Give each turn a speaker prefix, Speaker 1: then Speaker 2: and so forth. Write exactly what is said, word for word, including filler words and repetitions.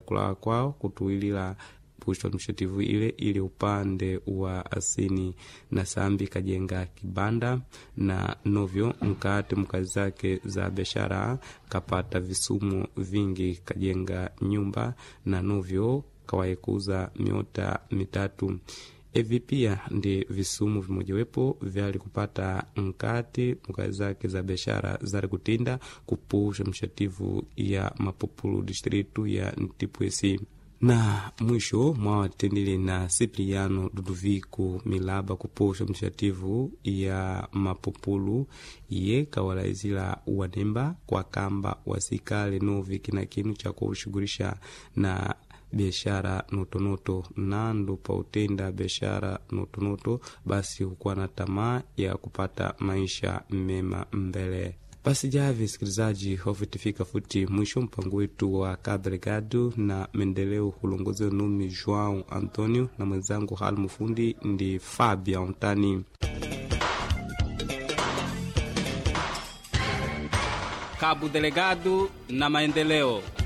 Speaker 1: kula kwao kutuilila pushwa mshativu ile ili upande wa asini na sambi kajenga kibanda na novyo mkate mkazi zake za biashara kapata visumu vingi kajenga nyumba na novyo kawaye kuuza miota mitatu. Evi pia ndi visumu vimojewepo vyali kupata mkate mkazi zake za biashara zari kutinda kupusha mshativu ya Mapupulu distritu ya Ntipwesi. Na mwisho mwawatendile na Cipriano Duduvico Milaba kupusha mshativu ya Mapupulu ye kawalaizila wanemba kwa kamba wasikale novi kina kinu cha kushugulisha na biashara notonoto nando pa utenda biashara notonoto basi hukuwa na tamaa ya kupata maisha mema mbele. Basi javi sikilizaji hofitifika futi mwisho mpango wetu wa Kabregado na mendeleo hulongozo numi João Antonio na mwenzangu hali mufundi ndi Fabia Ontani.
Speaker 2: Cabo Delegado na maendeleo.